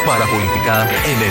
Παραπολιτικά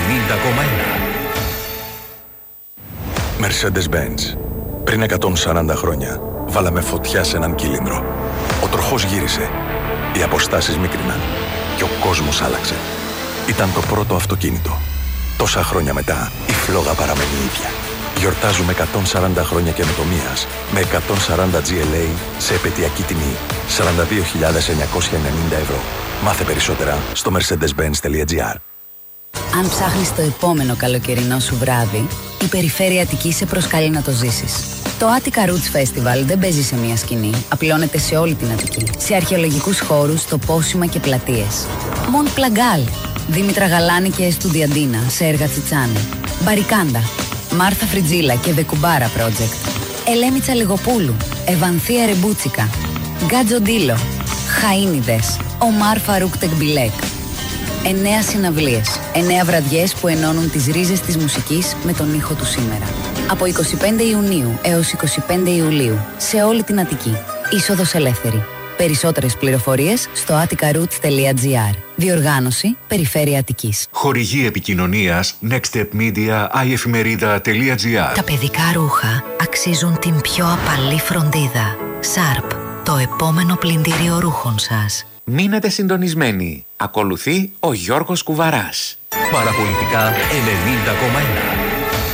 90,1. Mercedes-Benz. Πριν 140 χρόνια βάλαμε φωτιά σε έναν κύλινδρο. Ο τροχός γύρισε. Οι αποστάσεις μίκριναν. Και ο κόσμος άλλαξε. Ήταν το πρώτο αυτοκίνητο. Τόσα χρόνια μετά η φλόγα παραμένει ίδια. Γιορτάζουμε 140 χρόνια καινοτομίας με 140 GLA σε επαιτειακή τιμή 42.990 ευρώ. Μάθε περισσότερα στο mercedes-benz.gr. Αν ψάχνεις το επόμενο καλοκαιρινό σου βράδυ, η Περιφέρεια Αττικής σε προσκαλεί να το ζήσεις. Το Attica Roots Festival δεν παίζει σε μία σκηνή, απλώνεται σε όλη την Αττική. Σε αρχαιολογικούς χώρους, τοπόσιμα και πλατείες. Μοντ Πλαγκάλ, Δήμητρα Γαλάνη και Εστουδιαντίνα σε έργα Τσιτσάνη. Μπαρικάντα, Μάρθα Φριτζίλα και Δεκουμπάρα Project. Ελένη Τσαλιγοπούλου, Ευανθία Ρεμπούτσικα. Γκάτζο Ντίλο, Χαΐνιδες, Ομάρ Φαρούκ Τεκμπιλέκ. 9 συναυλίες, 9 βραδιές που ενώνουν τις ρίζες της μουσικής με τον ήχο του σήμερα. Από 25 Ιουνίου έως 25 Ιουλίου, σε όλη την Αττική. Είσοδος ελεύθερη. Περισσότερες πληροφορίες στο atticaroots.gr. Διοργάνωση Περιφέρεια Αττικής. Χορηγή επικοινωνίας nextstepmedia iefημερίδα.gr. Τα παιδικά ρούχα αξίζουν την πιο απαλή φροντίδα. Sharp, το επόμενο πλυντήριο ρούχων σας. Μείνετε συντονισμένοι. Ακολουθεί ο Γιώργος Κουβαράς. Παραπολιτικά 90,1.